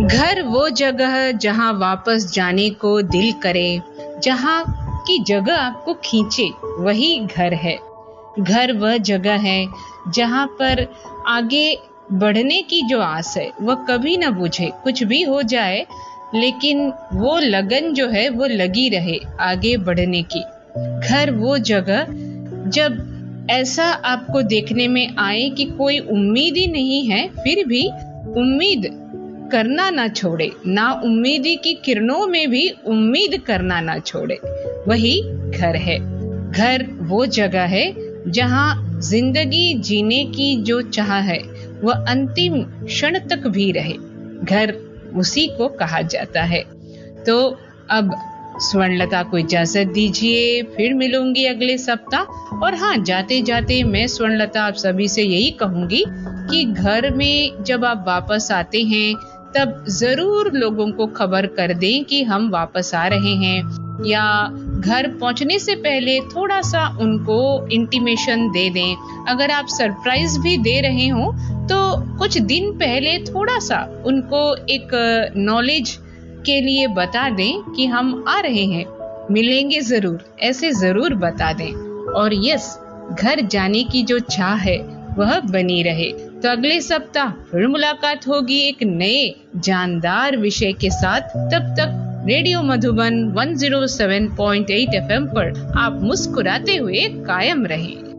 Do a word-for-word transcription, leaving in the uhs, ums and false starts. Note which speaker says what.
Speaker 1: घर वो जगह जहाँ वापस जाने को दिल करे, जहाँ की जगह आपको खींचे, वही घर है। घर वह जगह है जहाँ पर आगे बढ़ने की जो आस है वह कभी ना बुझे। कुछ भी हो जाए लेकिन वो लगन जो है वो लगी रहे आगे बढ़ने की। घर वो जगह जब ऐसा आपको देखने में आए कि कोई उम्मीद ही नहीं है, फिर भी उम्मीद करना ना छोड़े, ना उम्मीदी की किरणों में भी उम्मीद करना ना छोड़े, वही घर है। घर वो जगह है जहाँ जिंदगी जीने की जो चाह है वह अंतिम क्षण तक भी रहे। घर उसी को कहा जाता है। तो अब स्वर्णलता को इजाजत दीजिए, फिर मिलूंगी अगले सप्ताह। और हाँ, जाते जाते मैं स्वर्णलता आप सभी से यही कहूंगी कि घर में जब आप वापस आते हैं तब जरूर लोगों को खबर कर दें कि हम वापस आ रहे हैं, या घर पहुंचने से पहले थोड़ा सा उनको इंटीमेशन दे दें। अगर आप सरप्राइज भी दे रहे हो तो कुछ दिन पहले थोड़ा सा उनको एक नॉलेज के लिए बता दें कि हम आ रहे हैं, मिलेंगे जरूर, ऐसे जरूर बता दें। और यस, घर जाने की जो चाह है वह बनी रहे। तो अगले सप्ताह फिर मुलाकात होगी एक नए जानदार विषय के साथ। तब तक रेडियो मधुबन एक सौ सात पॉइंट आठ एफ एम पर आप मुस्कुराते हुए कायम रहें।